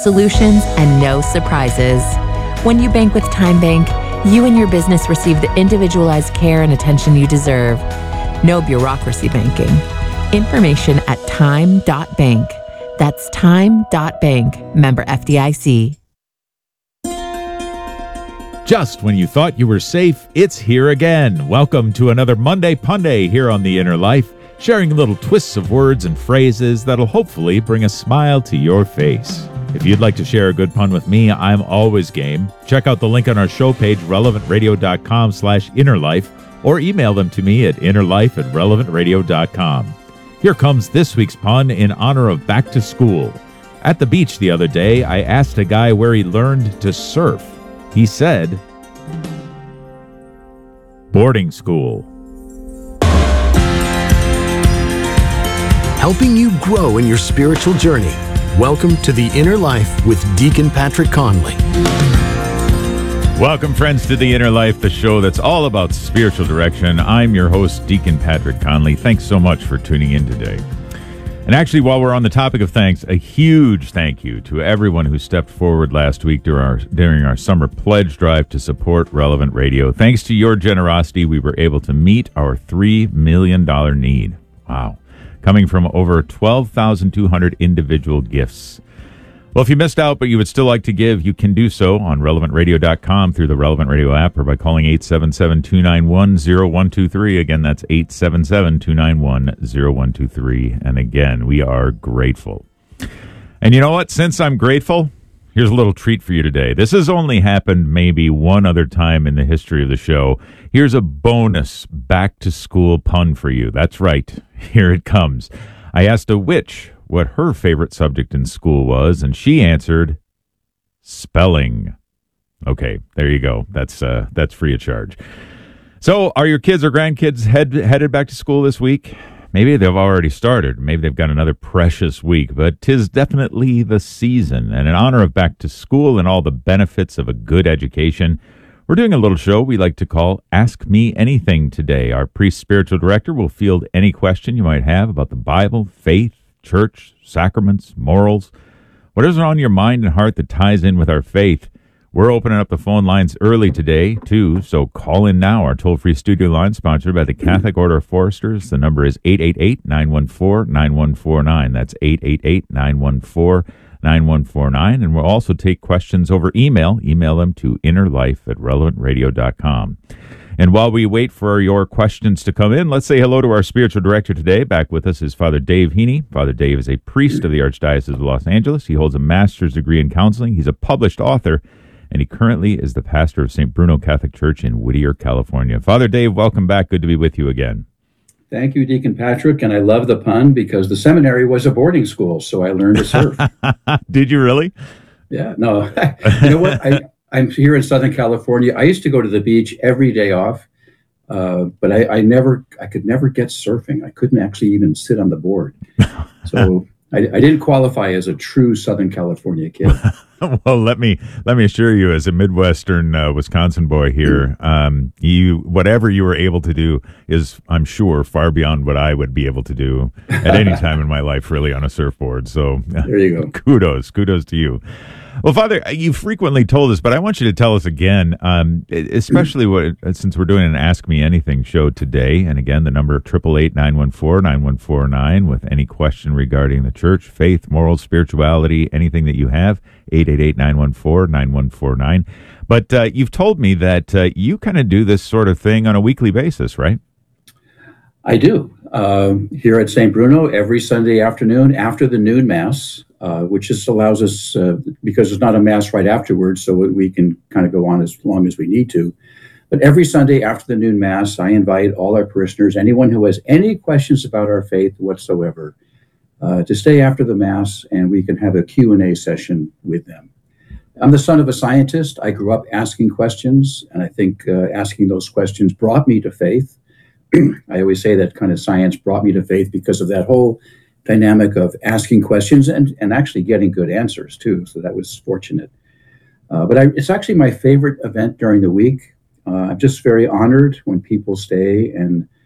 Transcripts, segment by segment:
solutions, and no surprises. When you bank with Time Bank, you and your business receive the individualized care and attention you deserve. No bureaucracy banking. Information at time.bank. That's time.bank. Member FDIC. Just when you thought you were safe, it's here again. Welcome to another Monday Punday here on The Inner Life, sharing little twists of words and phrases that'll hopefully bring a smile to your face. If you'd like to share a good pun with me, I'm always game. Check out the link on our show page, relevantradio.com/innerlife, or email them to me at innerlife@relevantradio.com. Here comes this week's pun in honor of back to school. At the beach the other day, I asked a guy where he learned to surf. He said, boarding school. Helping you grow in your spiritual journey. Welcome to The Inner Life with Deacon Patrick Conley. Welcome, friends, to The Inner Life, the show that's all about spiritual direction. I'm your host, Deacon Patrick Conley. Thanks so much for tuning in today. And actually, while we're on the topic of thanks, a huge thank you to everyone who stepped forward last week during our summer pledge drive to support Relevant Radio. Thanks to your generosity, we were able to meet our $3 million need. Wow. Coming from over 12,200 individual gifts. Well, if you missed out, but you would still like to give, you can do so on relevantradio.com through the Relevant Radio app or by calling 877-291-0123. Again, that's 877-291-0123. And again, we are grateful. And you know what? Since I'm grateful, here's a little treat for you today. This has only happened maybe one other time in the history of the show. Here's a bonus back-to-school pun for you. That's right. Here it comes. I asked a witch what her favorite subject in school was, and she answered, spelling. Okay, there you go. That's free of charge. So, are your kids or grandkids headed back to school this week? Maybe they've already started. Maybe they've got another precious week, but 'tis definitely the season. And in honor of back to school and all the benefits of a good education, we're doing a little show we like to call Ask Me Anything today. Our priest spiritual director will field any question you might have about the Bible, faith, church, sacraments, morals, whatever's on your mind and heart that ties in with our faith. We're opening up the phone lines early today, too, so call in now. Our toll-free studio line, sponsored by the Catholic Order of Foresters. The number is 888-914-9149. That's 888-914-9149. And we'll also take questions over email. Email them to innerlife@relevantradio.com. And while we wait for your questions to come in, let's say hello to our spiritual director today. Back with us is Father Dave Heaney. Father Dave is a priest of the Archdiocese of Los Angeles. He holds a master's degree in counseling. He's a published author, and he currently is the pastor of St. Bruno Catholic Church in Whittier, California. Father Dave, welcome back. Good to be with you again. Thank you, Deacon Patrick, and I love the pun because the seminary was a boarding school, so I learned to surf. Did you really? Yeah, no. You know what? I'm here in Southern California. I used to go to the beach every day off, but I could never get surfing. I couldn't actually even sit on the board. So I didn't qualify as a true Southern California kid. Well, let me assure you, as a Midwestern Wisconsin boy here, whatever you were able to do is, I'm sure, far beyond what I would be able to do at any time in my life, really, on a surfboard. So there you go. Kudos to you. Well, Father, you frequently told us, but I want you to tell us again, especially since we're doing an Ask Me Anything show today. And again, the number 888-914-9149 with any question regarding the church, faith, morals, spirituality, anything that you have, 888-914-9149. But you've told me that you kind of do this sort of thing on a weekly basis, right? I do. Here at St. Bruno, every Sunday afternoon after the noon Mass, which just allows us, because it's not a Mass right afterwards, so we can kind of go on as long as we need to. But every Sunday after the noon Mass, I invite all our parishioners, anyone who has any questions about our faith whatsoever, to stay after the Mass, and we can have a Q&A session with them. I'm the son of a scientist. I grew up asking questions, and I think asking those questions brought me to faith. I always say that kind of science brought me to faith because of that whole dynamic of asking questions and actually getting good answers too. So that was fortunate. But it's actually my favorite event during the week. I'm just very honored when people stay and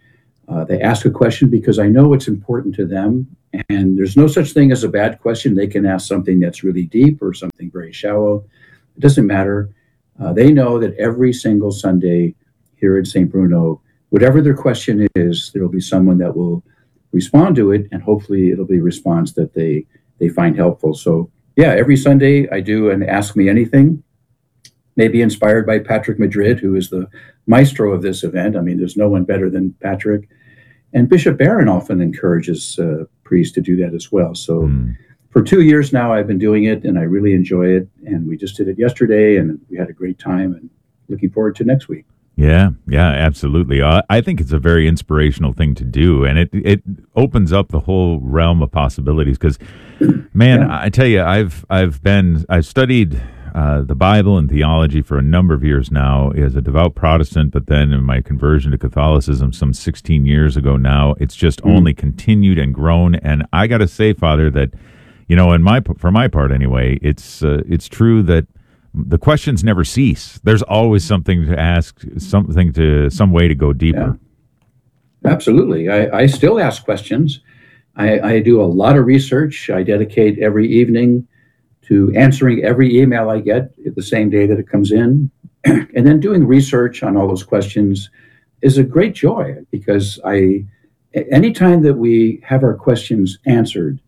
They ask a question because I know it's important to them, and there's no such thing as a bad question. They can ask something that's really deep or something very shallow. It doesn't matter. They know that every single Sunday here at St. Bruno, whatever their question is, there will be someone that will respond to it, and hopefully it'll be a response that they find helpful. So yeah, every Sunday I do an Ask Me Anything, maybe inspired by Patrick Madrid, who is the maestro of this event. I mean, there's no one better than Patrick. And Bishop Barron often encourages priests to do that as well. So for 2 years now, I've been doing it, and I really enjoy it. And we just did it yesterday, and we had a great time, and looking forward to next week. Yeah, absolutely. I think it's a very inspirational thing to do, and it opens up the whole realm of possibilities. Because, man, I tell you, I've studied the Bible and theology for a number of years now as a devout Protestant, but then in my conversion to Catholicism some 16 years ago now, it's just only continued and grown. And I got to say, Father, that for my part anyway, it's true that the questions never cease. There's always something to ask, some way to go deeper. Yeah. Absolutely. I still ask questions. I do a lot of research. I dedicate every evening to answering every email I get the same day that it comes in. And then doing research on all those questions is a great joy, because anytime that we have our questions answered,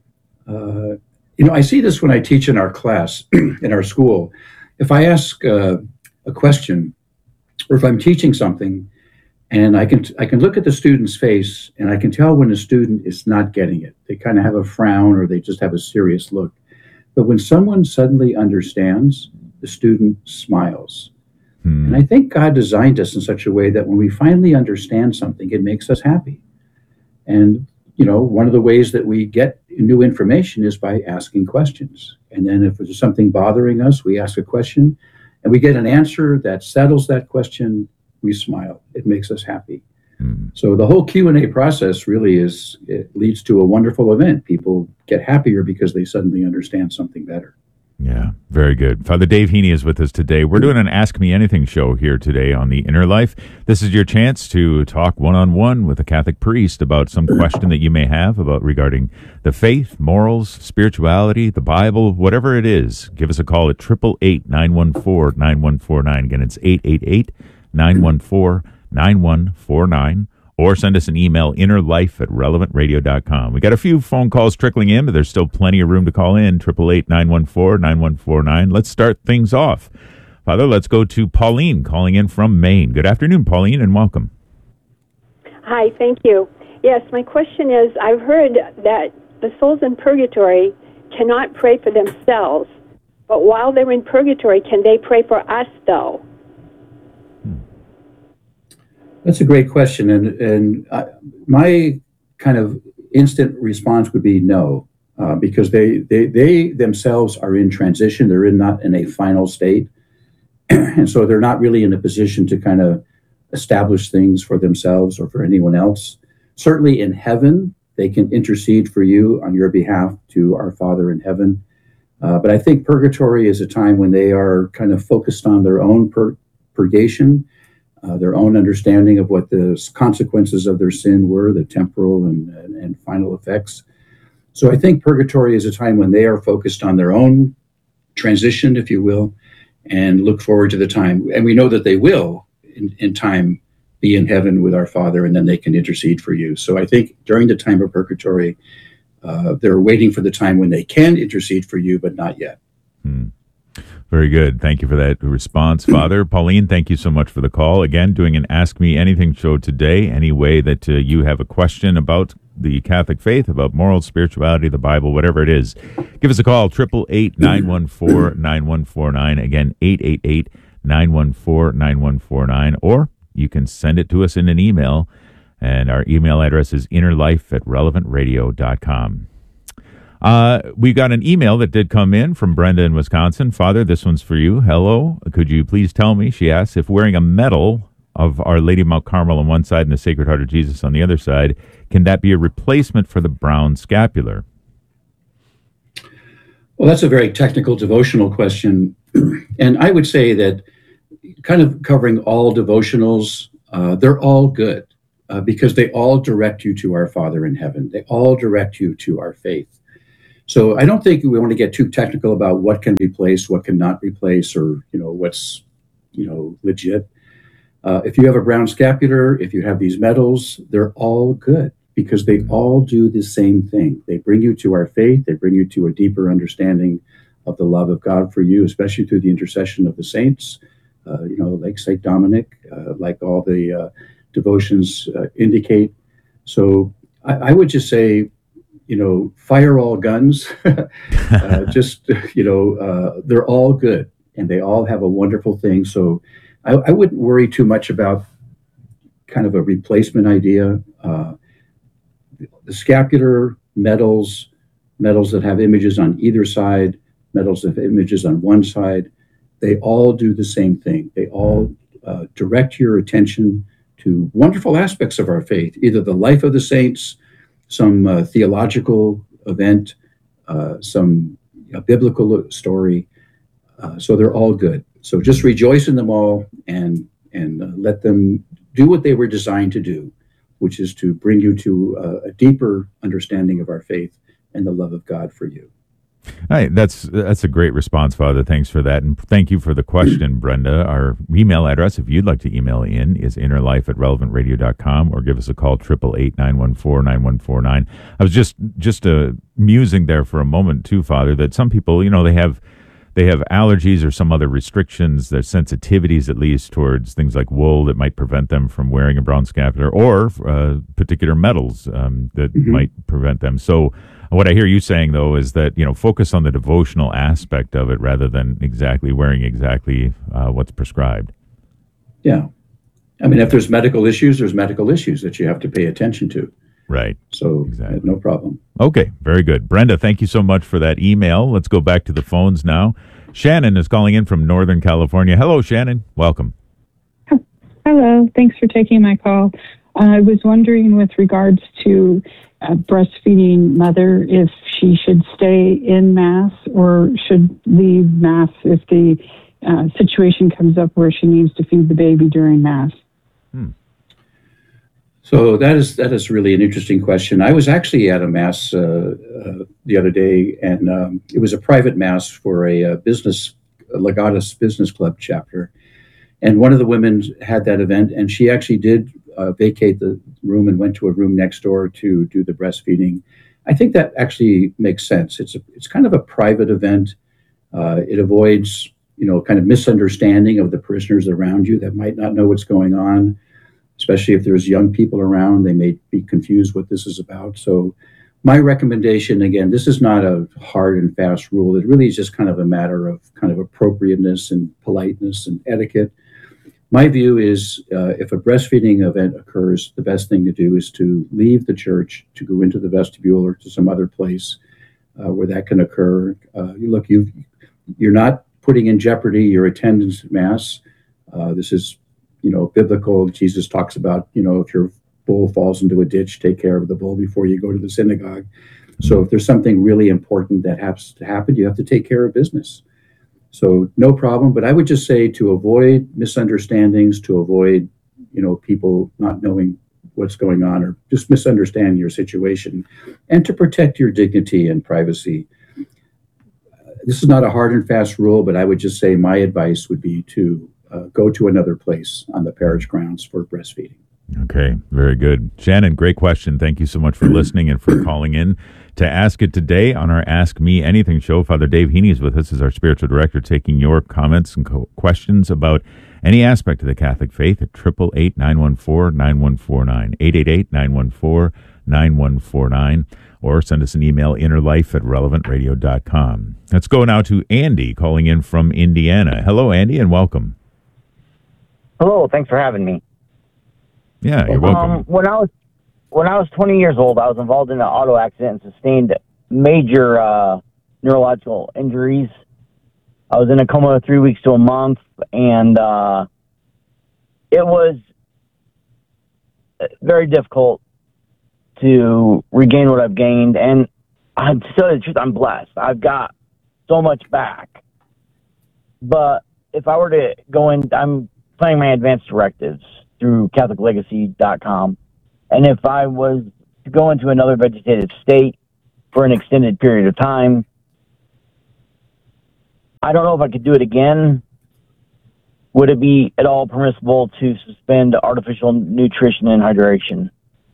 I see this when I teach in our class, in our school. If I ask a question, or if I'm teaching something, and I can look at the student's face, and I can tell when a student is not getting it. They kind of have a frown, or they just have a serious look. But when someone suddenly understands, the student smiles. And I think God designed us in such a way that when we finally understand something, it makes us happy. And one of the ways that we get new information is by asking questions. And then if there's something bothering us, we ask a question, and we get an answer that settles that question. We smile. It makes us happy. So the whole Q&A process really it leads to a wonderful event. People get happier because they suddenly understand something better. Yeah, very good. Father Dave Heaney is with us today. We're doing an Ask Me Anything show here today on The Inner Life. This is your chance to talk one-on-one with a Catholic priest about some question that you may have regarding the faith, morals, spirituality, the Bible, whatever it is. Give us a call at 888-914-9149. Again, it's 888-914-9149. Or send us an email, innerlife@relevantradio.com. We got a few phone calls trickling in, but there's still plenty of room to call in, 888-914-9149. Let's start things off. Father, let's go to Pauline calling in from Maine. Good afternoon, Pauline, and welcome. Hi, thank you. Yes, my question is, I've heard that the souls in purgatory cannot pray for themselves, but while they're in purgatory, can they pray for us, though? That's a great question, and my kind of instant response would be no, because they themselves are in transition. They're not in a final state, and so they're not really in a position to kind of establish things for themselves or for anyone else. Certainly in heaven, they can intercede for you on your behalf to our Father in heaven. But I think purgatory is a time when they are kind of focused on their own purgation, their own understanding of what the consequences of their sin were, the temporal and final effects. So I think purgatory is a time when they are focused on their own transition, if you will, and look forward to the time. And we know that they will, in time, be in heaven with our Father, and then they can intercede for you. So I think during the time of purgatory, they're waiting for the time when they can intercede for you, but not yet. Very good. Thank you for that response, Father. Pauline, thank you so much for the call. Again, doing an Ask Me Anything show today. Any way that you have a question about the Catholic faith, about moral spirituality, the Bible, whatever it is, give us a call, 888-914-9149. Again, 888-914-9149. Or you can send it to us in an email, and our email address is innerlife@relevantradio.com. We got an email that did come in from Brenda in Wisconsin. Father, this one's for you. Hello. Could you please tell me, she asks, if wearing a medal of Our Lady of Mount Carmel on one side and the Sacred Heart of Jesus on the other side, can that be a replacement for the brown scapular? Well, that's a very technical devotional question. And I would say that kind of covering all devotionals, they're all good. because they all direct you to our Father in heaven. They all direct you to our faith. So I don't think we want to get too technical about what can replace, what cannot replace, or what's legit. If you have a brown scapular, if you have these medals, they're all good because they all do the same thing. They bring you to our faith. They bring you to a deeper understanding of the love of God for you, especially through the intercession of the saints, like St. Dominic, like all the devotions indicate. So I would just say, fire all guns. They're all good and they all have a wonderful thing. So I wouldn't worry too much about kind of a replacement idea. The scapular medals that have images on either side, medals that have images on one side, they all do the same thing. They all direct your attention to wonderful aspects of our faith, either the life of the saints, some theological event, some biblical story. So they're all good. So just rejoice in them all and let them do what they were designed to do, which is to bring you to a deeper understanding of our faith and the love of God for you. Hi, that's a great response, Father. Thanks for that. And thank you for the question, Brenda. Our email address, if you'd like to email in, is innerlife@relevantradio.com or give us a call, 888-914-9149. I was just musing there for a moment, too, Father, that some people, they have allergies or some other restrictions, their sensitivities at least towards things like wool that might prevent them from wearing a brown scapular or particular metals that might prevent them. So what I hear you saying, though, is that, focus on the devotional aspect of it rather than wearing exactly what's prescribed. Yeah. I mean, if there's medical issues, there's medical issues that you have to pay attention to. Right. So no problem. Okay, very good. Brenda, thank you so much for that email. Let's go back to the phones now. Shannon is calling in from Northern California. Hello, Shannon. Welcome. Hello. Thanks for taking my call. I was wondering with regards to a breastfeeding mother if she should stay in Mass or should leave Mass if the situation comes up where she needs to feed the baby during Mass. So that is really an interesting question. I was actually at a Mass the other day, and it was a private Mass for a Legatus Business Club chapter. And one of the women had that event, and she actually did vacate the room and went to a room next door to do the breastfeeding. I think that actually makes sense. It's kind of a private event. It avoids, kind of misunderstanding of the parishioners around you that might not know what's going on, especially if there's young people around. They may be confused what this is about. So my recommendation, again, this is not a hard and fast rule. It really is just kind of a matter of kind of appropriateness and politeness and etiquette. My view is if a breastfeeding event occurs, the best thing to do is to leave the church, to go into the vestibule or to some other place where that can occur. You're not putting in jeopardy your attendance at Mass. This is, biblical. Jesus talks about, if your bull falls into a ditch, take care of the bull before you go to the synagogue. So if there's something really important that has to happen, you have to take care of business. So no problem, but I would just say to avoid misunderstandings, to avoid, people not knowing what's going on or just misunderstanding your situation, and to protect your dignity and privacy. This is not a hard and fast rule, but I would just say my advice would be to go to another place on the parish grounds for breastfeeding. Okay, very good. Shannon, great question. Thank you so much for listening and for calling in to ask it today on our Ask Me Anything show. Father Dave Heaney is with us as our spiritual director, taking your comments and questions about any aspect of the Catholic faith at 888-914-9149, 888-914-9149, or send us an email, innerlife@relevantradio.com. Let's go now to Andy calling in from Indiana. Hello, Andy, and welcome. Hello, thanks for having me. Yeah, you're welcome. When I was 20 years old, I was involved in an auto accident and sustained major neurological injuries. I was in a coma 3 weeks to a month, and it was very difficult to regain what I've gained. And to tell you the truth, I'm blessed. I've got so much back. But if I were to go in, I'm planning my advanced directives through CatholicLegacy.com. And if I was to go into another vegetative state for an extended period of time, I don't know if I could do it again. Would it be at all permissible to suspend artificial nutrition and hydration?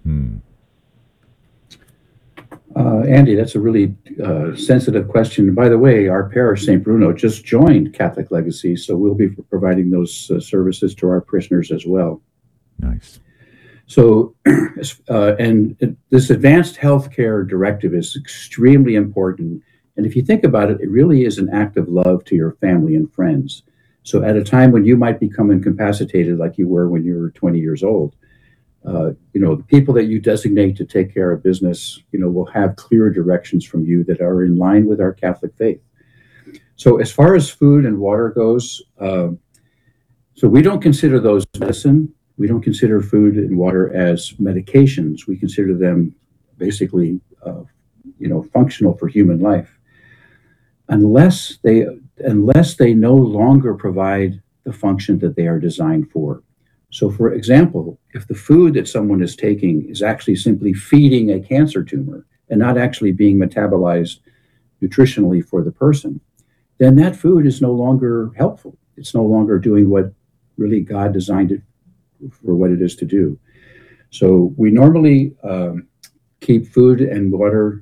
Andy, that's a really sensitive question. By the way, our parish, St. Bruno, just joined Catholic Legacy, so we'll be providing those services to our parishioners as well. Nice. So, and this advanced healthcare directive is extremely important. And if you think about it, it really is an act of love to your family and friends. So at a time when you might become incapacitated like you were when you were 20 years old, the people that you designate to take care of business, will have clear directions from you that are in line with our Catholic faith. So as far as food and water goes, so we don't consider those medicine. We don't consider food and water as medications. We consider them basically, functional for human life, unless they no longer provide the function that they are designed for. So, for example, if the food that someone is taking is actually simply feeding a cancer tumor and not actually being metabolized nutritionally for the person, then that food is no longer helpful. It's no longer doing what really God designed it for what it is to do. So we normally keep food and water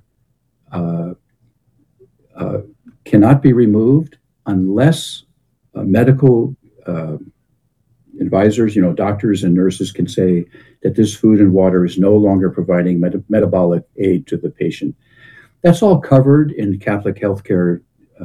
cannot be removed unless medical advisors, doctors and nurses can say that this food and water is no longer providing metabolic aid to the patient. That's all covered in Catholic healthcare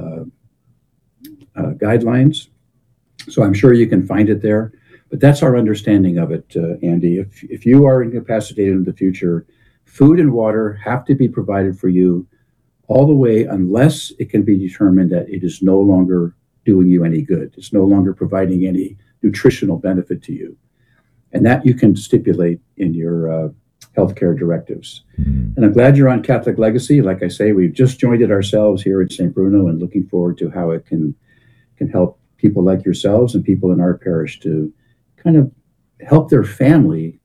guidelines. So I'm sure you can find it there, but that's our understanding of it, Andy. If you are incapacitated in the future, food and water have to be provided for you all the way unless it can be determined that it is no longer doing you any good. It's no longer providing any nutritional benefit to you. And that you can stipulate in your healthcare directives. Mm-hmm. And I'm glad you're on Catholic Legacy. Like I say, we've just joined it ourselves here at St. Bruno and looking forward to how it can help people like yourselves and people in our parish to kind of help their family,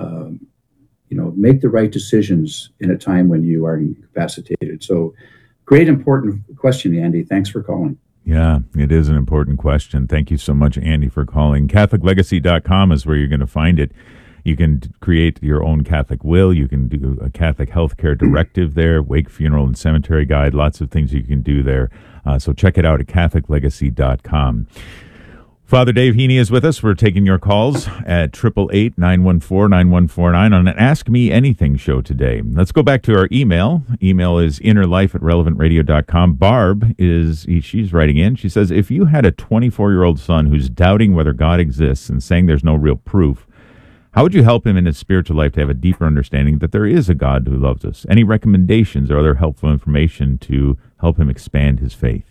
make the right decisions in a time when you are incapacitated. So great, important question, Andy. Thanks for calling. Yeah, it is an important question. Thank you so much, Andy, for calling. CatholicLegacy.com is where you're going to find it. You can create your own Catholic will. You can do a Catholic healthcare directive there, wake, funeral, and cemetery guide. Lots of things you can do there. So check it out at CatholicLegacy.com. Father Dave Heaney is with us. We're taking your calls at 888-914-9149 on an Ask Me Anything show today. Let's go back to our email. Email is innerlife@relevantradio.com. Barb she's writing in. She says, if you had a 24-year-old son who's doubting whether God exists and saying there's no real proof, how would you help him in his spiritual life to have a deeper understanding that there is a God who loves us? Any recommendations or other helpful information to help him expand his faith?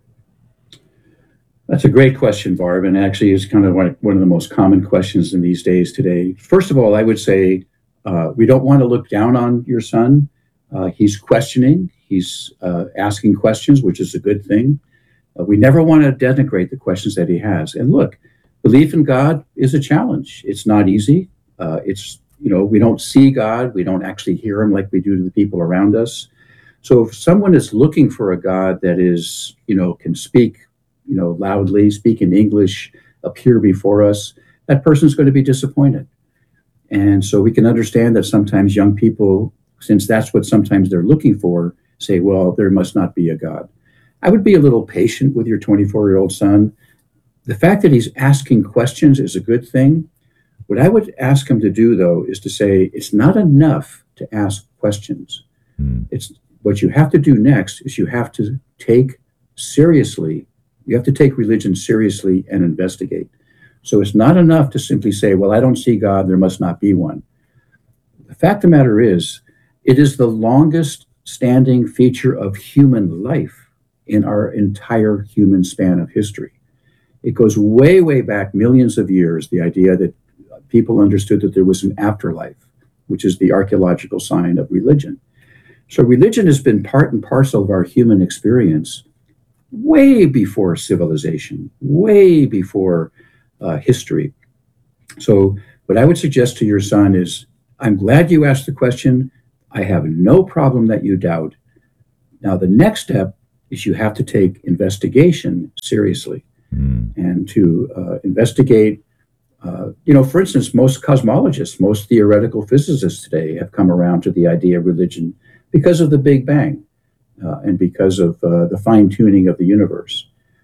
That's a great question, Barb, and actually is kind of one of the most common questions in these days today. First of all, I would say we don't want to look down on your son. He's questioning. He's asking questions, which is a good thing. We never want to denigrate the questions that he has. And look, belief in God is a challenge. It's not easy. We don't see God. We don't actually hear him like we do to the people around us. So if someone is looking for a God that is, can speak, loudly, speak in English, appear before us, that person's going to be disappointed. And so we can understand that sometimes young people, since that's what sometimes they're looking for, say, well, there must not be a God. I would be a little patient with your 24-year-old son. The fact that he's asking questions is a good thing. What I would ask him to do, though, is to say, it's not enough to ask questions. It's what you have to do next is you have to take religion seriously and investigate. So it's not enough to simply say, well, I don't see God, there must not be one. The fact of the matter is, it is the longest standing feature of human life in our entire human span of history. It goes way, way back millions of years, the idea that people understood that there was an afterlife, which is the archaeological sign of religion. So religion has been part and parcel of our human experience way before civilization, way before history. So what I would suggest to your son is I'm glad you asked the question. I have no problem that you doubt. Now, the next step is you have to take investigation seriously and to investigate. For instance, most cosmologists, most theoretical physicists today have come around to the idea of religion because of the Big Bang and because of the fine-tuning of the universe.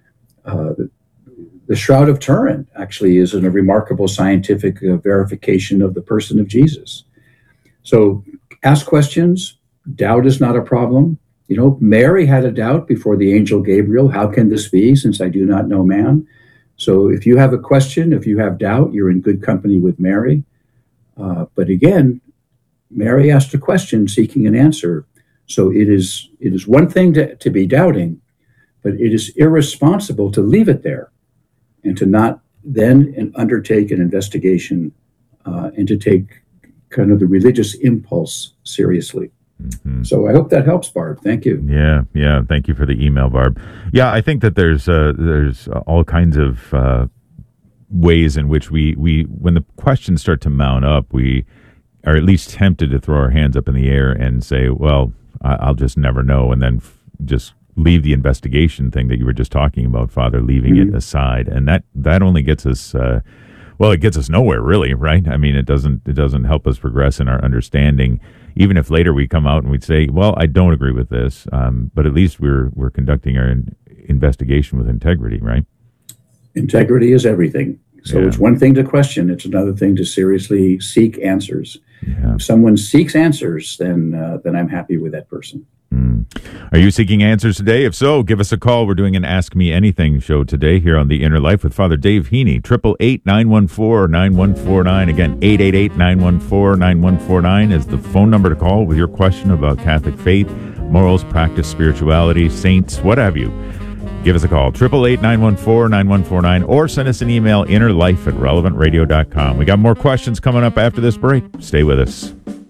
The Shroud of Turin actually is a remarkable scientific verification of the person of Jesus. So ask questions. Doubt is not a problem. Mary had a doubt before the angel Gabriel. How can this be, since I do not know man? So if you have a question, if you have doubt, you're in good company with Mary. But again, Mary asked a question seeking an answer. So it is one thing to be doubting, but it is irresponsible to leave it there and to not then undertake an investigation and to take kind of the religious impulse seriously. Mm-hmm. So I hope that helps, Barb. Thank you. Yeah. Thank you for the email, Barb. Yeah, I think that there's all kinds of ways in which we when the questions start to mount up, we are at least tempted to throw our hands up in the air and say, well, I'll just never know, and then just leave the investigation thing that you were just talking about, Father, leaving it aside. And that only gets us, it gets us nowhere, really, right? I mean, it doesn't help us progress in our understanding, even if later we come out and we'd say, well, I don't agree with this, but at least we're conducting our investigation with integrity, right? Integrity is everything. So it's one thing to question, it's another thing to seriously seek answers. Yeah. If someone seeks answers, then I'm happy with that person. Are you seeking answers today? If so, give us a call. We're doing an Ask Me Anything show today here on The Inner Life with Father Dave Heaney. 888-914-9149. Again, 888-914-9149 is the phone number to call with your question about Catholic faith, morals, practice, spirituality, saints, what have you. Give us a call, 888-914-9149, or send us an email, innerlife@relevantradio.com. We got more questions coming up after this break. Stay with us.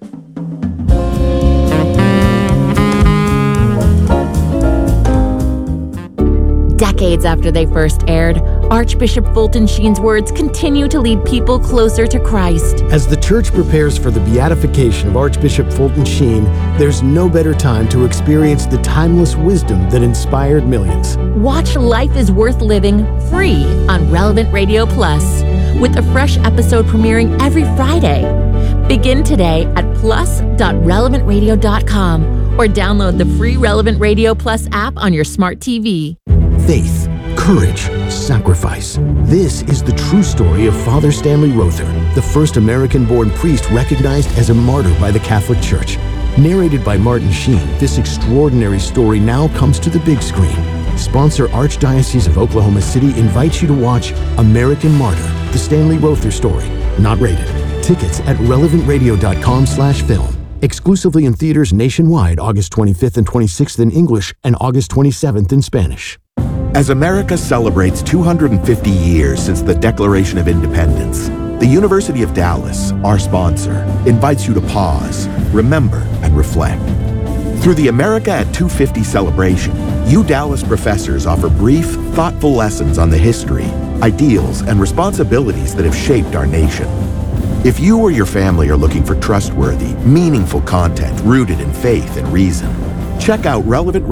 Decades after they first aired, Archbishop Fulton Sheen's words continue to lead people closer to Christ. As the Church prepares for the beatification of Archbishop Fulton Sheen, there's no better time to experience the timeless wisdom that inspired millions. Watch Life is Worth Living free on Relevant Radio Plus, with a fresh episode premiering every Friday. Begin today at plus.relevantradio.com or download the free Relevant Radio Plus app on your smart TV. Faith, courage, sacrifice. This is the true story of Father Stanley Rother, the first American-born priest recognized as a martyr by the Catholic Church. Narrated by Martin Sheen, this extraordinary story now comes to the big screen. Sponsor Archdiocese of Oklahoma City invites you to watch American Martyr, the Stanley Rother story. Not rated. Tickets at relevantradio.com/film. Exclusively in theaters nationwide August 25th and 26th in English and August 27th in Spanish. As America celebrates 250 years since the Declaration of Independence, the University of Dallas, our sponsor, invites you to pause, remember, and reflect. Through the America at 250 celebration, Dallas professors offer brief, thoughtful lessons on the history, ideals, and responsibilities that have shaped our nation. If you or your family are looking for trustworthy, meaningful content rooted in faith and reason, check out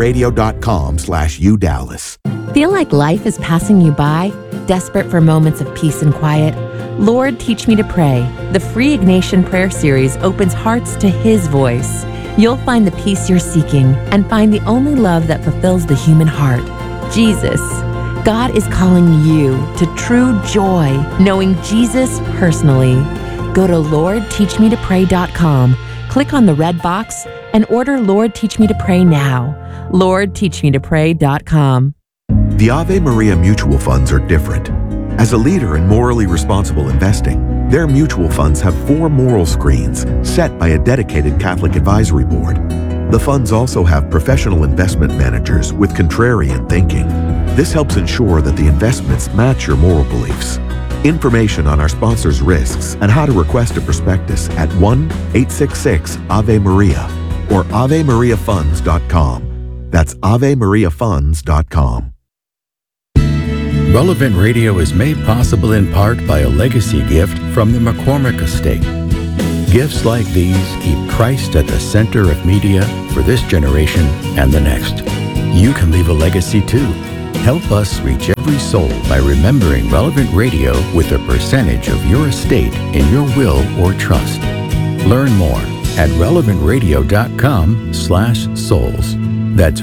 relevantradio.com/UDallas. Feel like life is passing you by? Desperate for moments of peace and quiet? Lord, Teach Me to Pray. The free Ignatian prayer series opens hearts to His voice. You'll find the peace you're seeking and find the only love that fulfills the human heart, Jesus. God is calling you to true joy, knowing Jesus personally. Go to LordTeachMeToPray.com, click on the red box, and order Lord Teach Me to Pray now. LordTeachMeToPray.com. The Ave Maria mutual funds are different. As a leader in morally responsible investing, their mutual funds have 4 moral screens set by a dedicated Catholic advisory board. The funds also have professional investment managers with contrarian thinking. This helps ensure that the investments match your moral beliefs. Information on our sponsors' risks and how to request a prospectus at 1-866-AVE-MARIA or AveMariaFunds.com. That's AveMariaFunds.com. Relevant Radio is made possible in part by a legacy gift from the McCormick Estate. Gifts like these keep Christ at the center of media for this generation and the next. You can leave a legacy too. Help us reach every soul by remembering Relevant Radio with a percentage of your estate in your will or trust. Learn more at relevantradio.com/souls. That's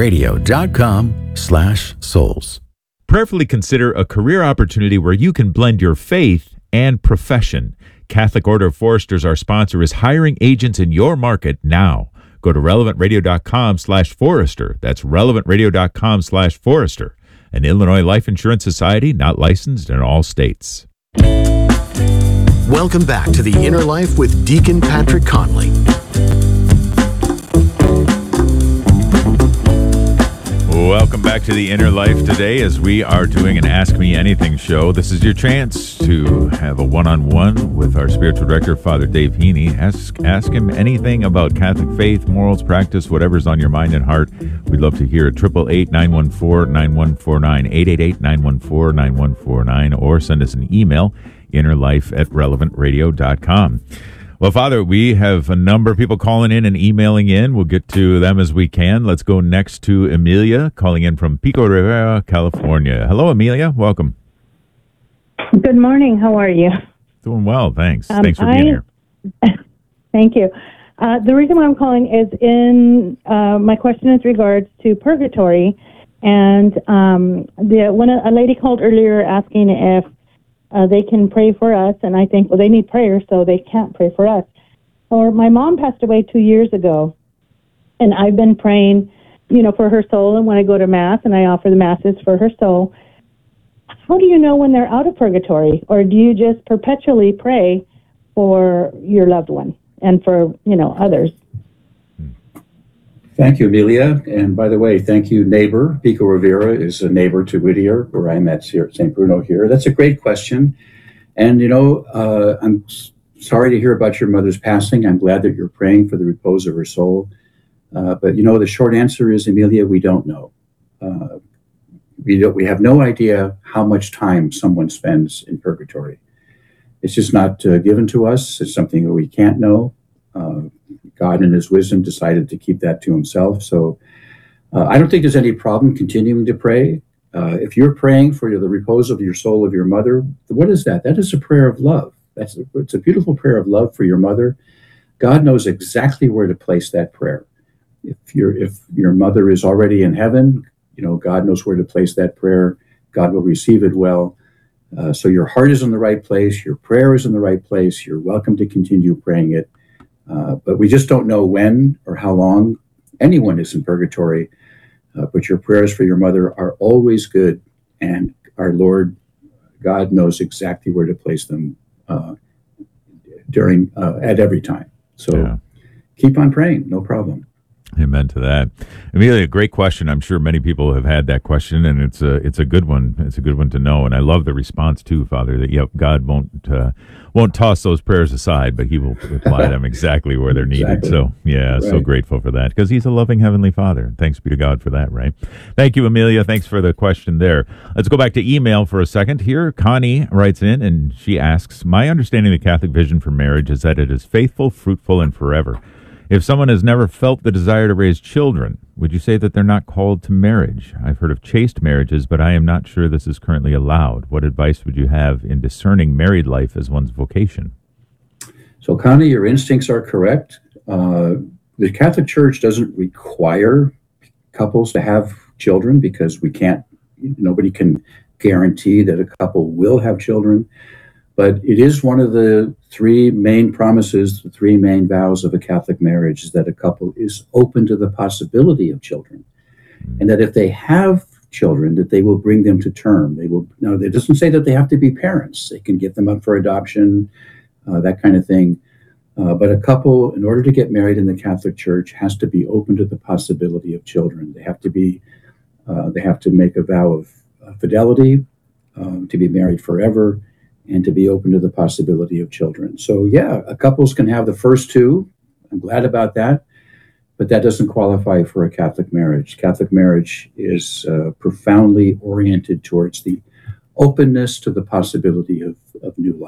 relevantradio.com/souls. Prayerfully consider a career opportunity where you can blend your faith and profession. Catholic Order of Foresters, our sponsor, is hiring agents in your market now. Go to relevantradio.com/forester. That's relevantradio.com/forester. An Illinois Life Insurance Society, not licensed in all states. Welcome back to The Inner Life with Deacon Patrick Conley. Welcome back to The Inner Life today as we are doing an Ask Me Anything show. This is your chance to have a one-on-one with our spiritual director, Father Dave Heaney. Ask him anything about Catholic faith, morals, practice, whatever's on your mind and heart. We'd love to hear it. 888-914-9149, 888-914-9149, or send us an email, innerlife@relevantradio.com. Well, Father, we have a number of people calling in and emailing in. We'll get to them as we can. Let's go next to Amelia, calling in from Pico Rivera, California. Hello, Amelia. Welcome. Good morning. How are you? Doing well, thanks. Thanks for being here. Thank you. The reason why I'm calling is my question is regards to purgatory. And a lady called earlier asking if they can pray for us, and I think, well, they need prayer, so they can't pray for us. Or my mom passed away 2 years ago, and I've been praying, for her soul, and when I go to Mass, and I offer the Masses for her soul. How do you know when they're out of purgatory, or do you just perpetually pray for your loved one and for, others? Thank you, Amelia. And by the way, thank you, neighbor. Pico Rivera is a neighbor to Whittier, where I'm at here at St. Bruno here. That's a great question. And, I'm sorry to hear about your mother's passing. I'm glad that you're praying for the repose of her soul. But, the short answer is, Amelia, we don't know. We have no idea how much time someone spends in purgatory. It's just not given to us. It's something that we can't know. God in his wisdom decided to keep that to himself. So I don't think there's any problem continuing to pray. If you're praying for the repose of your soul of your mother, what is that? That is a prayer of love. It's a beautiful prayer of love for your mother. God knows exactly where to place that prayer. If your mother is already in heaven, God knows where to place that prayer. God will receive it well. So your heart is in the right place. Your prayer is in the right place. You're welcome to continue praying it. But we just don't know when or how long anyone is in purgatory. But your prayers for your mother are always good. And our Lord, God, knows exactly where to place them at every time. So keep on praying. No problem. Amen to that. Amelia, great question. I'm sure many people have had that question, and it's a good one. It's a good one to know. And I love the response too, Father, that God won't toss those prayers aside, but he will apply them exactly where they're needed. Exactly. So right. So grateful for that, because he's a loving Heavenly Father. Thanks be to God for that, right? Thank you, Amelia. Thanks for the question there. Let's go back to email for a second here. Connie writes in, and she asks, my understanding of the Catholic vision for marriage is that it is faithful, fruitful, and forever. If someone has never felt the desire to raise children, would you say that they're not called to marriage? I've heard of chaste marriages, but I am not sure this is currently allowed. What advice would you have in discerning married life as one's vocation? So, Connie, your instincts are correct. The Catholic Church doesn't require couples to have children because nobody can guarantee that a couple will have children. But it is one of the three main promises, the three main vows of a Catholic marriage, is that a couple is open to the possibility of children. And that if they have children, that they will bring them to term. Now, it doesn't say that they have to be parents. They can get them up for adoption, that kind of thing. But a couple, in order to get married in the Catholic Church, has to be open to the possibility of children. They have to make a vow of fidelity, to be married forever, and to be open to the possibility of children. So couples can have the first two. I'm glad about that, but that doesn't qualify for a Catholic marriage. Catholic marriage is profoundly oriented towards the openness to the possibility of new life.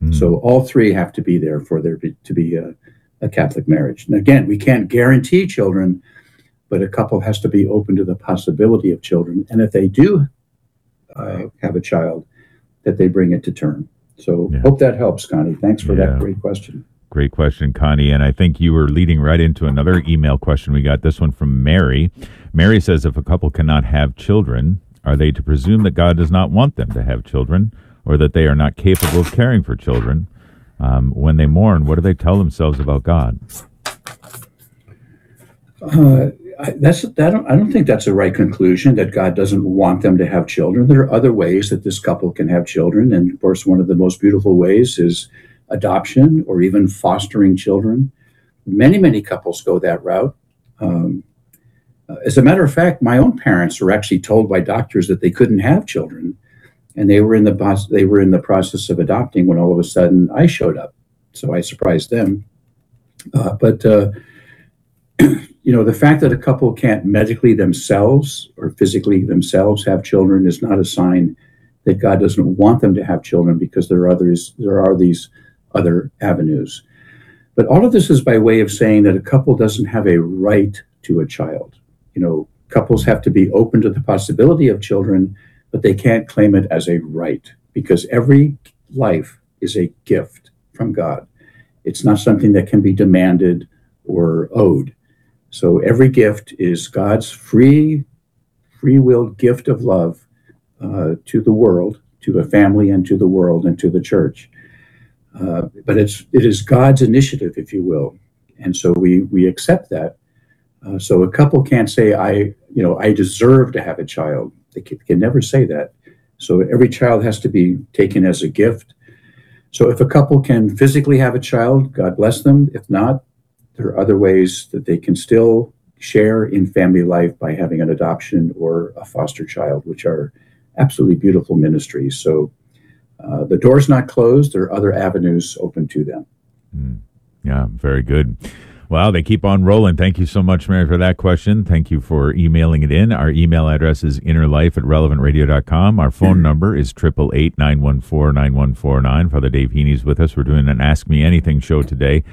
So all three have to be there for there to be a Catholic marriage. And again, we can't guarantee children, but a couple has to be open to the possibility of children. And if they do have a child, that they bring it to term. So hope that helps, Connie. Thanks for that great question. Great question, Connie. And I think you were leading right into another email question we got. This one from Mary. Mary says, if a couple cannot have children, are they to presume that God does not want them to have children, or that they are not capable of caring for children? When they mourn, what do they tell themselves about God? I don't think that's a right conclusion, that God doesn't want them to have children. There are other ways that this couple can have children. And of course, one of the most beautiful ways is adoption or even fostering children. Many, many couples go that route. As a matter of fact, my own parents were actually told by doctors that they couldn't have children. And they were in the process of adopting when all of a sudden I showed up. So I surprised them. But the fact that a couple can't medically themselves or physically themselves have children is not a sign that God doesn't want them to have children, because there are these other avenues. But all of this is by way of saying that a couple doesn't have a right to a child. Couples have to be open to the possibility of children, but they can't claim it as a right, because every life is a gift from God. It's not something that can be demanded or owed. So every gift is God's free will gift of love to the world, to a family, and to the world, and to the church. But it is God's initiative, if you will, and so we accept that. So a couple can't say I deserve to have a child. They can never say that. So every child has to be taken as a gift. So if a couple can physically have a child, God bless them. If not, there are other ways that they can still share in family life by having an adoption or a foster child, which are absolutely beautiful ministries. So the door's not closed. There are other avenues open to them. Yeah, very good. Wow, they keep on rolling. Thank you so much, Mary, for that question. Thank you for emailing it in. Our email address is innerlife@relevantradio.com. Our phone number is 888-914-9149. Father Dave Heaney's with us. We're doing an Ask Me Anything show today.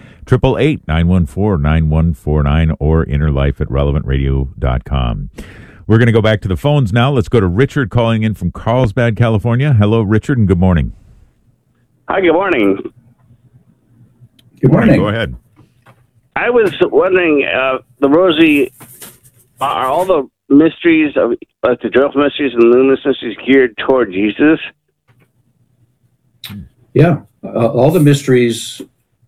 888-914-9149 or innerlife@relevantradio.com. We're going to go back to the phones now. Let's go to Richard calling in from Carlsbad, California. Hello, Richard, and good morning. Hi, good morning. Good morning. Go ahead. I was wondering, the Rosary, are all the mysteries of the joyful mysteries and luminous mysteries geared toward Jesus? Yeah, all the mysteries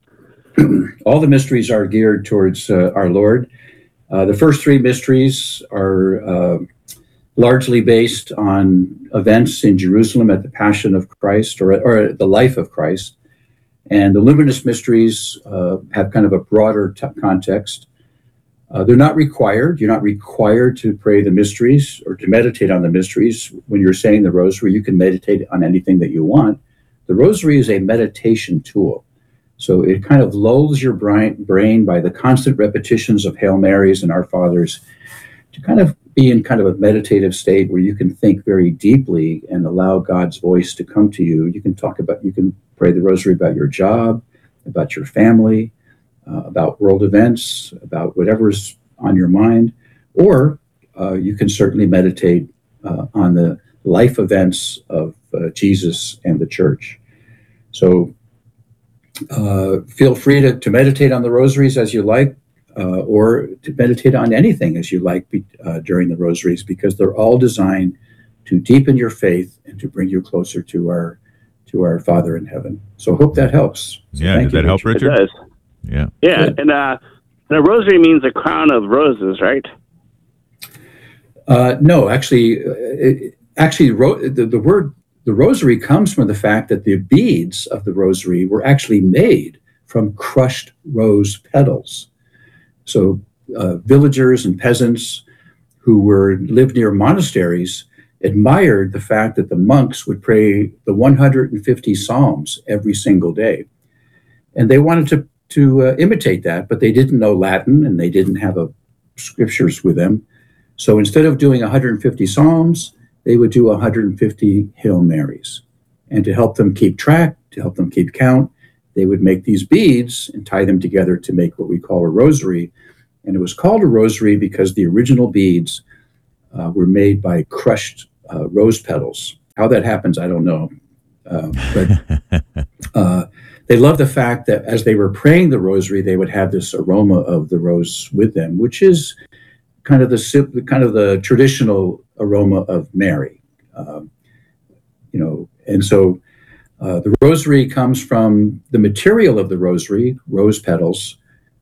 are geared towards our Lord. The first three mysteries are largely based on events in Jerusalem at the Passion of Christ or the life of Christ. And the luminous mysteries have kind of a broader context. They're not required. You're not required to pray the mysteries or to meditate on the mysteries. When you're saying the rosary, you can meditate on anything that you want. The rosary is a meditation tool. So it kind of lulls your brain by the constant repetitions of Hail Marys and Our Fathers to kind of be in kind of a meditative state where you can think very deeply and allow God's voice to come to you. You can pray the rosary about your job, about your family, about world events, about whatever's on your mind, or you can certainly meditate on the life events of Jesus and the church. So feel free to meditate on the rosaries as you like, or to meditate on anything as you like during the rosaries, because they're all designed to deepen your faith and to bring you closer to our Father in heaven. So hope that helps. So yeah, did that help, Richard? It does. Yeah. Yeah, and a rosary means a crown of roses, right? No, actually, the word the rosary comes from the fact that the beads of the rosary were actually made from crushed rose petals. So villagers and peasants who lived near monasteries admired the fact that the monks would pray the 150 Psalms every single day. And they wanted to imitate that, but they didn't know Latin and they didn't have scriptures with them. So instead of doing 150 Psalms, they would do 150 Hail Marys. And to help them keep track, to help them keep count, they would make these beads and tie them together to make what we call a rosary. And it was called a rosary because the original beads were made by crushed rose petals. How that happens, I don't know. But they loved the fact that as they were praying the rosary, they would have this aroma of the rose with them, which is kind of the traditional aroma of Mary. And so the rosary comes from the material of the rosary, rose petals,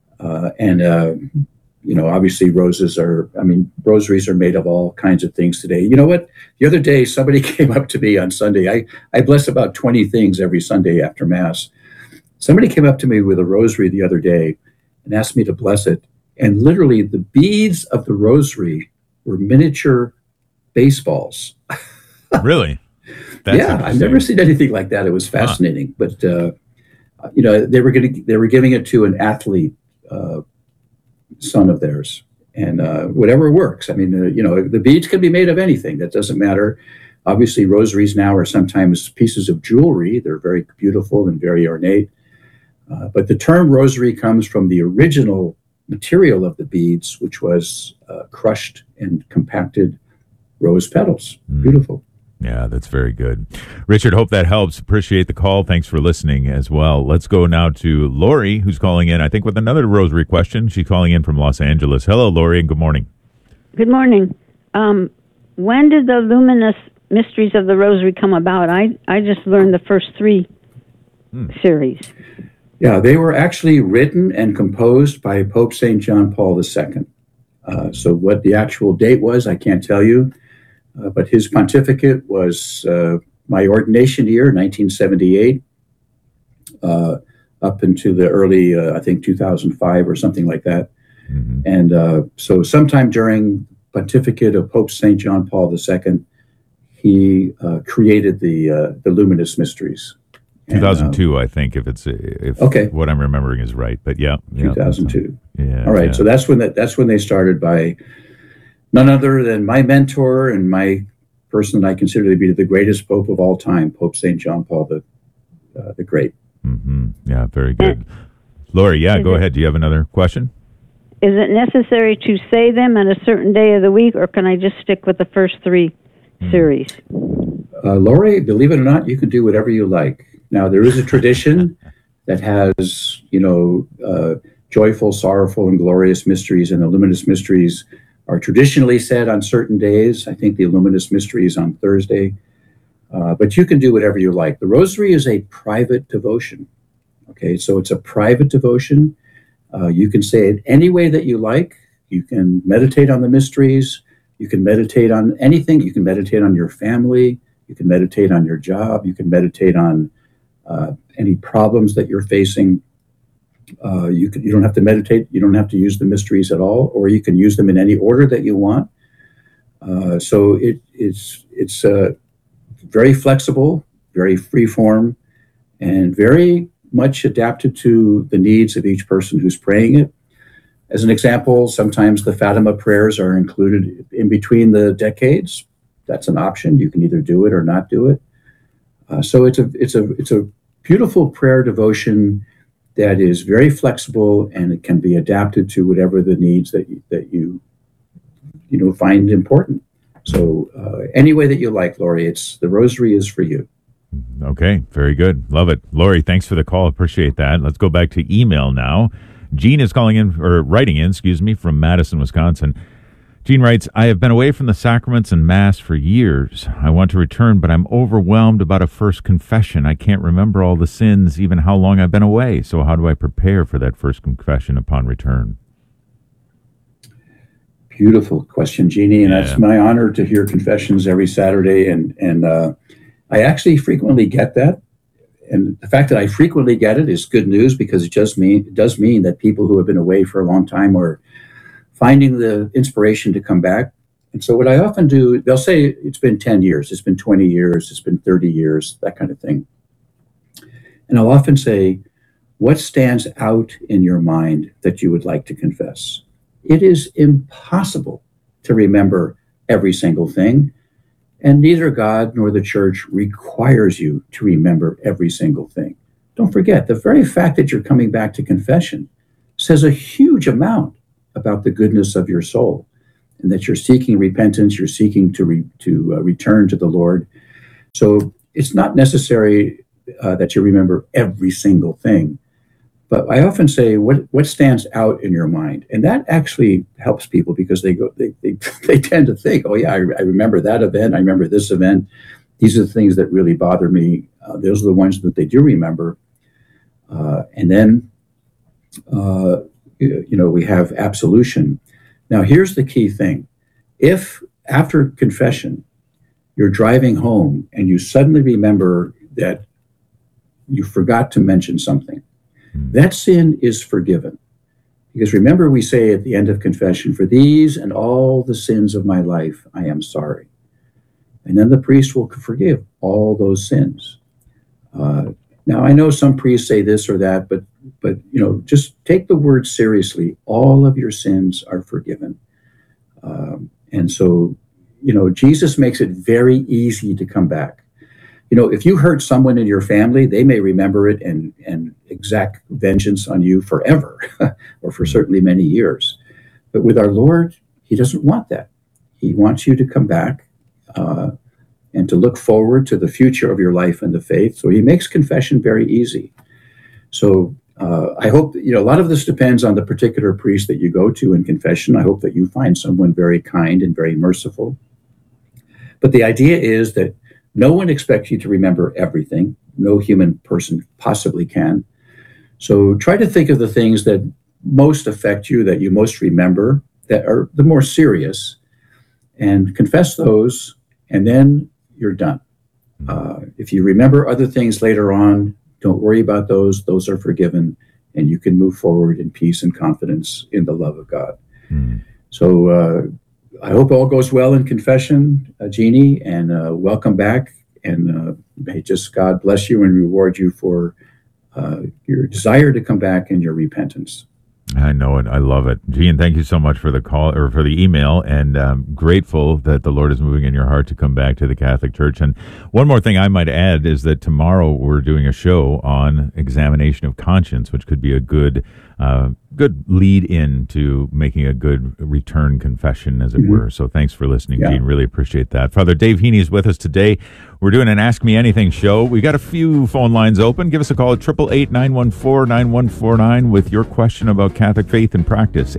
obviously rosaries are made of all kinds of things today. You know what? The other day, somebody came up to me on Sunday. I bless about 20 things every Sunday after Mass. Somebody came up to me with a rosary the other day and asked me to bless it. And literally the beads of the rosary were miniature baseballs. Really? Yeah, I've never seen anything like that. It was fascinating. But, they were giving it to an athlete, son of theirs, and whatever works. I mean, the beads can be made of anything. That doesn't matter. Obviously, rosaries now are sometimes pieces of jewelry. They're very beautiful and very ornate. But the term rosary comes from the original material of the beads, which was crushed and compacted rose petals. Beautiful. Yeah, that's very good. Richard, hope that helps. Appreciate the call. Thanks for listening as well. Let's go now to Lori, who's calling in, I think, with another rosary question. She's calling in from Los Angeles. Hello, Lori, and good morning. Good morning. When did the Luminous Mysteries of the Rosary come about? I just learned the first three series. Yeah, they were actually written and composed by Pope St. John Paul II. So what the actual date was, I can't tell you. But his pontificate was my ordination year, 1978, up into the early, I think, 2005 or something like that. Mm-hmm. And so sometime during pontificate of Pope St. John Paul II, he created the Luminous Mysteries. 2002, I think, if okay. What I'm remembering is right. But yeah. 2002. Yeah. All right. Yeah. So that's when they started by none other than my mentor and my person that I consider to be the greatest Pope of all time, Pope St. John Paul the Great. Mm-hmm. Yeah, very good. Lori, go ahead. Do you have another question? Is it necessary to say them on a certain day of the week, or can I just stick with the first three series? Lori, believe it or not, you can do whatever you like. Now, there is a tradition that has, joyful, sorrowful, and glorious mysteries, and the luminous mysteries are traditionally said on certain days. I think the Luminous Mystery is on Thursday. But you can do whatever you like. The Rosary is a private devotion. Okay, so it's a private devotion. You can say it any way that you like. You can meditate on the mysteries. You can meditate on anything. You can meditate on your family. You can meditate on your job. You can meditate on any problems that you're facing. You don't have to meditate. You don't have to use the mysteries at all, or you can use them in any order that you want. So it's very flexible, very free form, and very much adapted to the needs of each person who's praying it. As an example, sometimes the Fatima prayers are included in between the decades. That's an option. You can either do it or not do it. So it's a beautiful prayer devotion that is very flexible, and it can be adapted to whatever the needs that you find important. So any way that you like, Lori, the Rosary is for you. Okay, very good. Love it. Lori, thanks for the call. Appreciate that. Let's go back to email now. Jean is writing in, from Madison, Wisconsin. Jean writes, I have been away from the sacraments and Mass for years. I want to return, but I'm overwhelmed about a first confession. I can't remember all the sins, even how long I've been away. So how do I prepare for that first confession upon return? Beautiful question, Jeannie, and that's my honor to hear confessions every Saturday, and I actually frequently get that. And the fact that I frequently get it is good news, because it does mean that people who have been away for a long time are finding the inspiration to come back. And so what I often do, they'll say it's been 10 years, it's been 20 years, it's been 30 years, that kind of thing. And I'll often say, what stands out in your mind that you would like to confess? It is impossible to remember every single thing. And neither God nor the church requires you to remember every single thing. Don't forget, the very fact that you're coming back to confession says a huge amount about the goodness of your soul, and that you're seeking repentance, you're seeking to return to the Lord. So it's not necessary that you remember every single thing. But I often say, what stands out in your mind? And that actually helps people, because they tend to think, oh yeah, I remember that event, I remember this event. These are the things that really bother me. Those are the ones that they do remember. And then, we have absolution. Now, here's the key thing. If after confession, you're driving home and you suddenly remember that you forgot to mention something, that sin is forgiven. Because remember, we say at the end of confession, for these and all the sins of my life, I am sorry. And then the priest will forgive all those sins. Now, I know some priests say this or that, but just take the word seriously. All of your sins are forgiven. And so, Jesus makes it very easy to come back. If you hurt someone in your family, they may remember it and exact vengeance on you forever, or for certainly many years. But with our Lord, he doesn't want that. He wants you to come back and to look forward to the future of your life in the faith. So he makes confession very easy. So I hope, a lot of this depends on the particular priest that you go to in confession. I hope that you find someone very kind and very merciful. But the idea is that no one expects you to remember everything. No human person possibly can. So try to think of the things that most affect you, that you most remember, that are the more serious, and confess those, and then you're done. If you remember other things later on, don't worry about those. Those are forgiven, and you can move forward in peace and confidence in the love of God. So I hope all goes well in confession, Jeannie, and welcome back. And may just God bless you and reward you for your desire to come back and your repentance. I know it. I love it. Gene, thank you so much for the call or for the email, and grateful that the Lord is moving in your heart to come back to the Catholic Church. And one more thing I might add is that tomorrow we're doing a show on examination of conscience, which could be a good lead in to making a good return confession, as it were. So thanks for listening, Gene. Really appreciate that. Father Dave Heaney is with us today. We're doing an Ask Me Anything show. We got a few phone lines open. Give us a call at 888-914-9149 with your question about Catholic faith and practice.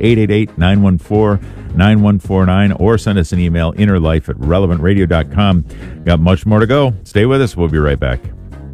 888-914-9149, or send us an email, innerlife@relevantradio.com. Got much more to go. Stay with us. We'll be right back.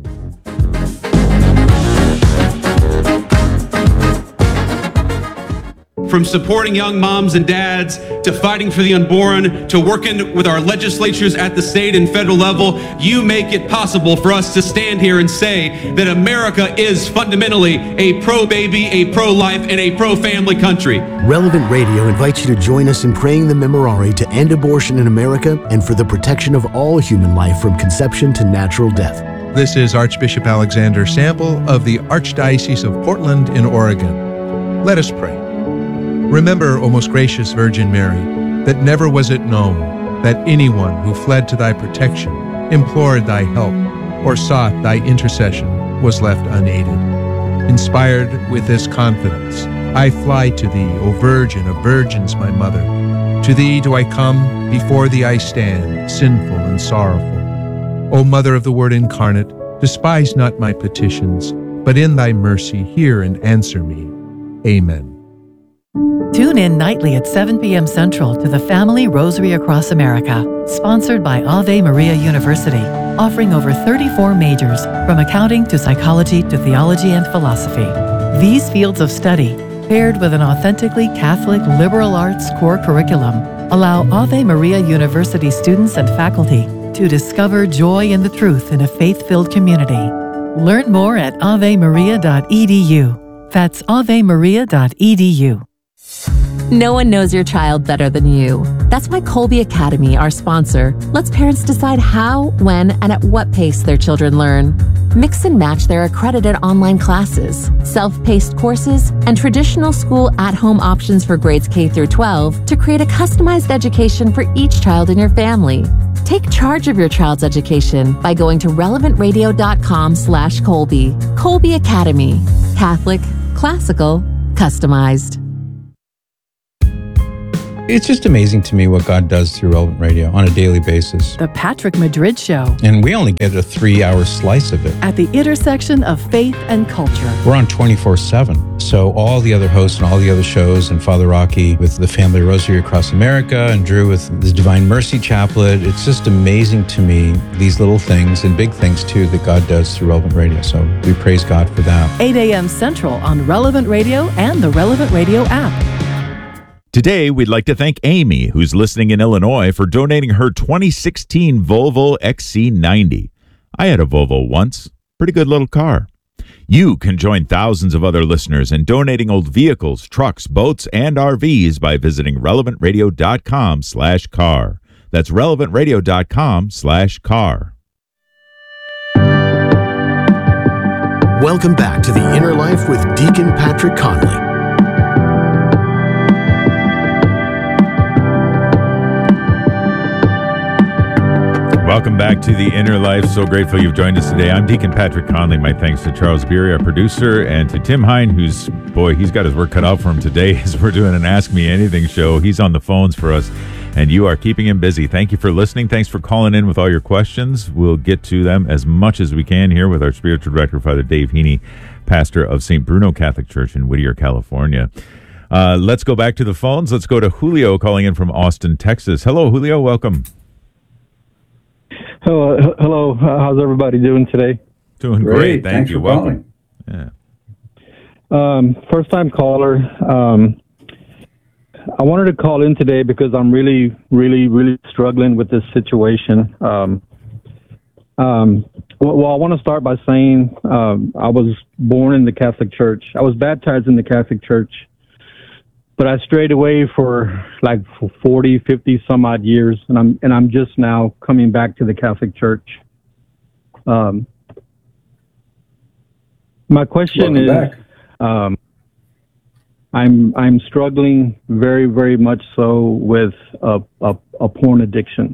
From supporting young moms and dads, to fighting for the unborn, to working with our legislatures at the state and federal level, you make it possible for us to stand here and say that America is fundamentally a pro-baby, a pro-life, and a pro-family country. Relevant Radio invites you to join us in praying the Memorare to end abortion in America and for the protection of all human life from conception to natural death. This is Archbishop Alexander Sample of the Archdiocese of Portland in Oregon. Let us pray. Remember, O most gracious Virgin Mary, that never was it known that anyone who fled to thy protection, implored thy help, or sought thy intercession was left unaided. Inspired with this confidence, I fly to thee, O Virgin of Virgins, my Mother. To thee do I come, before thee I stand, sinful and sorrowful. O Mother of the Word incarnate, despise not my petitions, but in thy mercy hear and answer me. Amen. Tune in nightly at 7 p.m. Central to the Family Rosary Across America, sponsored by Ave Maria University, offering over 34 majors, from accounting to psychology to theology and philosophy. These fields of study, paired with an authentically Catholic liberal arts core curriculum, allow Ave Maria University students and faculty to discover joy in the truth in a faith-filled community. Learn more at avemaria.edu. That's avemaria.edu. No one knows your child better than you. That's why Colby Academy, our sponsor, lets parents decide how, when, and at what pace their children learn. Mix and match their accredited online classes, self-paced courses, and traditional school at-home options for grades K through 12 to create a customized education for each child in your family. Take charge of your child's education by going to relevantradio.com/Colby. Colby Academy. Catholic, classical, customized. It's just amazing to me what God does through Relevant Radio on a daily basis. The Patrick Madrid Show. And we only get a 3-hour slice of it. At the intersection of faith and culture. We're on 24/7. So all the other hosts and all the other shows, and Father Rocky with the Family Rosary Across America, and Drew with the Divine Mercy Chaplet. It's just amazing to me, these little things and big things too that God does through Relevant Radio. So we praise God for that. 8 a.m. Central on Relevant Radio and the Relevant Radio app. Today, we'd like to thank Amy, who's listening in Illinois, for donating her 2016 Volvo XC90. I had a Volvo once. Pretty good little car. You can join thousands of other listeners in donating old vehicles, trucks, boats, and RVs by visiting relevantradio.com/car. That's relevantradio.com/car. Welcome back to The Inner Life with Deacon Patrick Conley. Welcome back to The Inner Life. So grateful you've joined us today. I'm Deacon Patrick Conley. My thanks to Charles Beery, our producer, and to Tim Hine, who's, boy, he's got his work cut out for him today as we're doing an Ask Me Anything show. He's on the phones for us, and you are keeping him busy. Thank you for listening. Thanks for calling in with all your questions. We'll get to them as much as we can here with our spiritual director, Father Dave Heaney, pastor of St. Bruno Catholic Church in Whittier, California. Let's go back to the phones. Let's go to Julio calling in from Austin, Texas. Hello, Julio. Welcome. Hello. How's everybody doing today? Doing great. Thank you. Welcome. Yeah. First time caller. I wanted to call in today because I'm really struggling with this situation. Well, I want to start by saying I was born in the Catholic Church. I was baptized in the Catholic Church, but I strayed away for like 40, 50 some odd years, and I'm just now coming back to the Catholic Church. My question is, I'm struggling very much so with a porn addiction,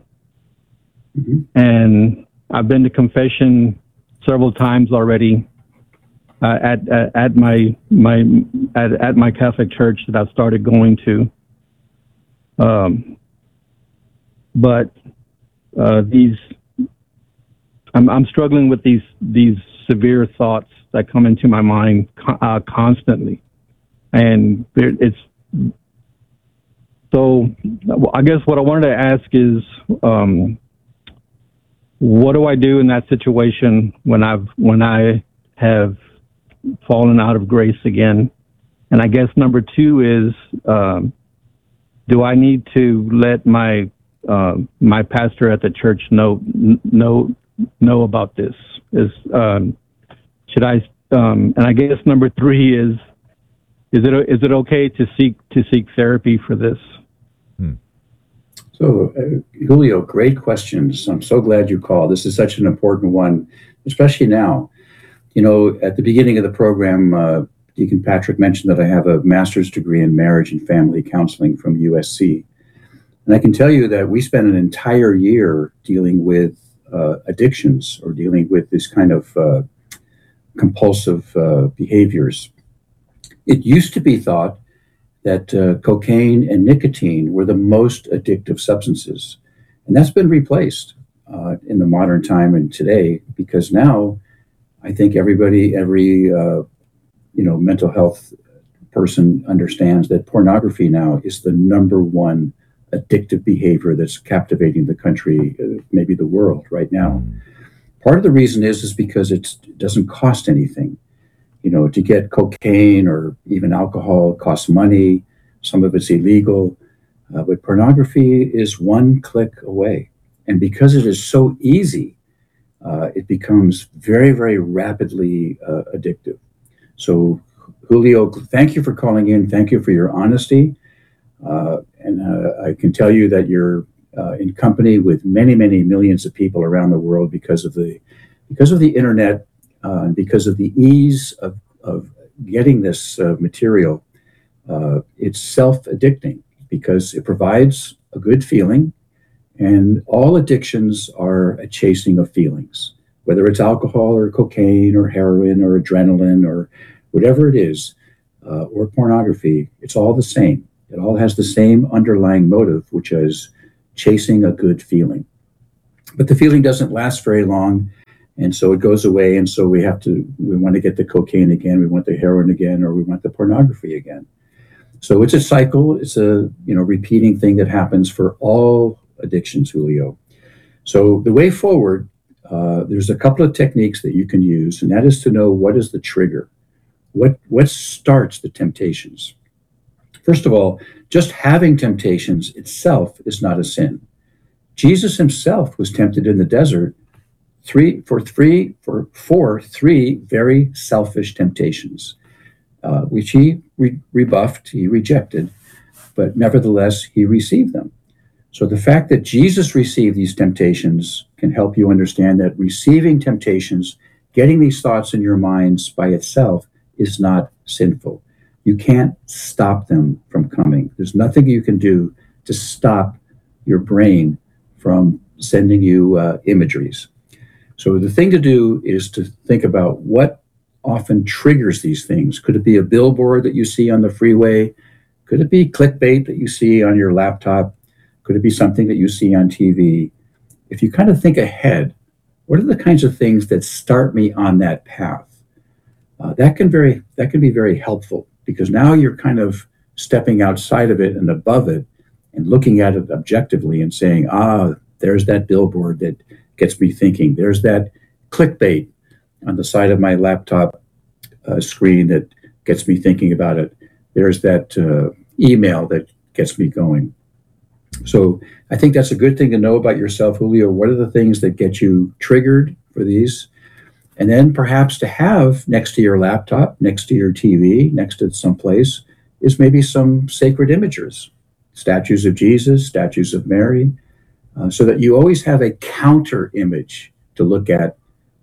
and I've been to confession several times already. At my Catholic church that I've started going to, but I'm struggling with these severe thoughts that come into my mind constantly, and it's so. I guess what I wanted to ask is, what do I do in that situation when I have fallen out of grace again? And I guess number two is, do I need to let my pastor at the church know about this? Should I? And I guess number three is it okay to seek therapy for this? So, Julio, great questions. I'm so glad you called. This is such an important one, especially now. You know, at the beginning of the program, Deacon Patrick mentioned that I have a master's degree in marriage and family counseling from USC. And I can tell you that we spent an entire year dealing with addictions, or dealing with this kind of compulsive behaviors. It used to be thought that cocaine and nicotine were the most addictive substances. And that's been replaced in the modern time and today, because now I think every mental health person understands that pornography now is the number one addictive behavior that's captivating the country, maybe the world right now. Part of the reason is because it doesn't cost anything. You know, to get cocaine or even alcohol costs money. Some of it's illegal, but pornography is one click away. And because it is so easy, it becomes very rapidly addictive. So, Julio, thank you for calling in. Thank you for your honesty. And I can tell you that you're in company with many millions of people around the world because of the internet, and because of the ease of getting this material. It's self-addicting because it provides a good feeling. And all addictions are a chasing of feelings, whether it's alcohol or cocaine or heroin or adrenaline or whatever it is, or pornography. It's all the same. It all has the same underlying motive, which is chasing a good feeling. But the feeling doesn't last very long, and so it goes away, and so we want to get the cocaine again, we want the heroin again, or we want the pornography again. So it's a cycle. It's a repeating thing that happens for all addictions, Julio. So the way forward, there's a couple of techniques that you can use, and that is to know what is the trigger, what starts the temptations. First of all, just having temptations itself is not a sin. Jesus himself was tempted in the desert for three very selfish temptations, which he rebuffed, he rejected, but nevertheless, he received them. So the fact that Jesus received these temptations can help you understand that receiving temptations, getting these thoughts in your minds by itself, is not sinful. You can't stop them from coming. There's nothing you can do to stop your brain from sending you imageries. So the thing to do is to think about what often triggers these things. Could it be a billboard that you see on the freeway? Could it be clickbait that you see on your laptop? Could it be something that you see on TV? If you kind of think ahead, what are the kinds of things that start me on that path? That can be very helpful, because now you're kind of stepping outside of it and above it and looking at it objectively and saying, there's that billboard that gets me thinking. There's that clickbait on the side of my laptop screen that gets me thinking about it. There's that email that gets me going. So I think that's a good thing to know about yourself, Julio. What are the things that get you triggered for these? And then perhaps to have next to your laptop, next to your TV, next to someplace, is maybe some sacred images, statues of Jesus, statues of Mary, so that you always have a counter image to look at,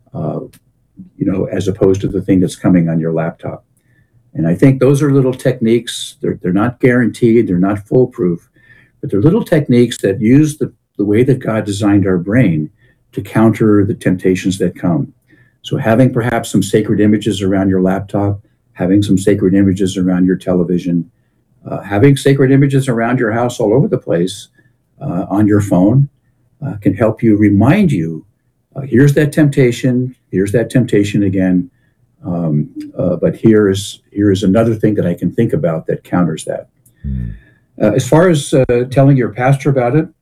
as opposed to the thing that's coming on your laptop. And I think those are little techniques. They're not guaranteed, they're not foolproof, but they're little techniques that use the way that God designed our brain to counter the temptations that come. So having perhaps some sacred images around your laptop, having some sacred images around your television, having sacred images around your house all over the place on your phone can help you, remind you, here's that temptation again, but here is another thing that I can think about that counters that. As far as telling your pastor about it,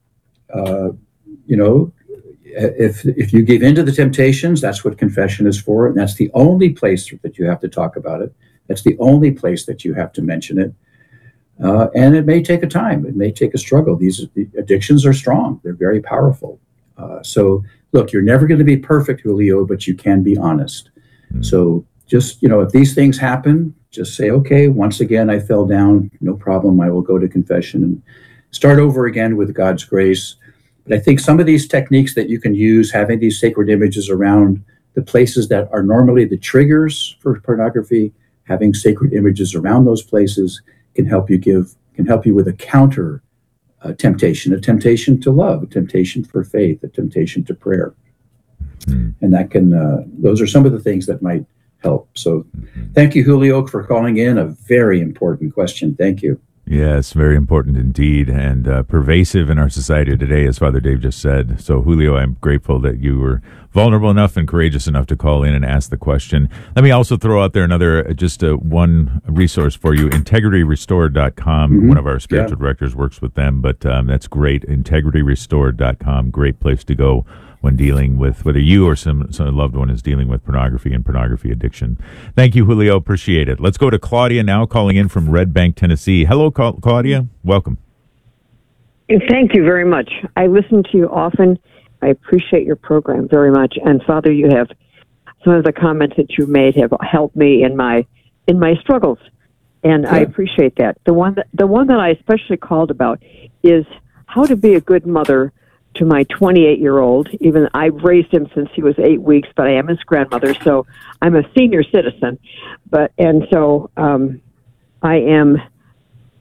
if you give in to the temptations, that's what confession is for, and that's the only place that you have to talk about it. That's the only place that you have to mention it. And it may take a time. It may take a struggle. These addictions are strong. They're very powerful. So look, you're never going to be perfect, Julio, but you can be honest. So just, if these things happen, just say, okay, once again, I fell down. No problem. I will go to confession and start over again with God's grace. But I think some of these techniques that you can use, having these sacred images around the places that are normally the triggers for pornography, having sacred images around those places can help you with a counter temptation, a temptation to love, a temptation for faith, a temptation to prayer. And that can, those are some of the things that might help. So thank you, Julio, for calling in. A very important question. Thank you. Yes, very important indeed, and pervasive in our society today, as Father Dave just said. So, Julio, I'm grateful that you were vulnerable enough and courageous enough to call in and ask the question. Let me also throw out there another, one resource for you, integrityrestored.com. One of our spiritual directors works with them, but that's great, integrityrestored.com, great place to go when dealing with, whether you or some loved one is dealing with pornography and pornography addiction. Thank you, Julio. Appreciate it. Let's go to Claudia now, calling in from Red Bank, Tennessee. Hello, Claudia. Welcome. Thank you very much. I listen to you often. I appreciate your program very much. And Father, you have some of the comments that you made have helped me in my struggles, and I appreciate that. The one that I especially called about is how to be a good mother to my 28-year-old. Even I've raised him since he was 8 weeks, but I am his grandmother, so I'm a senior citizen. I am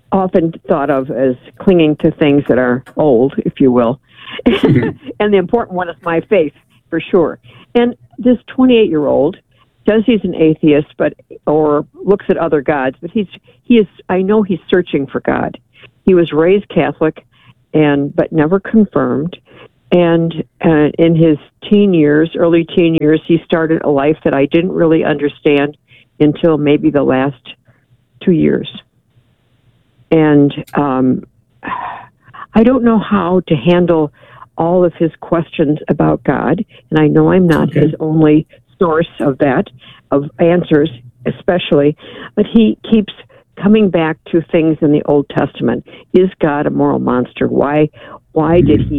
often thought of as clinging to things that are old, if you will. And the important one is my faith, for sure. And this 28-year-old says he's an atheist, or looks at other gods, but he is. I know he's searching for God. He was raised Catholic, but never confirmed. And in his early teen years, he started a life that I didn't really understand until maybe the last 2 years. And I don't know how to handle all of his questions about God. And I know I'm not his only source of answers, especially. But he keeps coming back to things in the Old Testament. Is God a moral monster? Why did he